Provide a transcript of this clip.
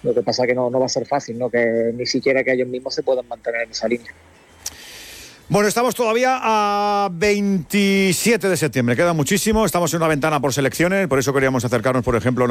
Lo que pasa es que no va a ser fácil, ¿no? Que ni siquiera que ellos mismos se puedan mantener en esa línea. Bueno, estamos todavía a 27 de septiembre, queda muchísimo, estamos en una ventana por selecciones, por eso queríamos acercarnos, por ejemplo,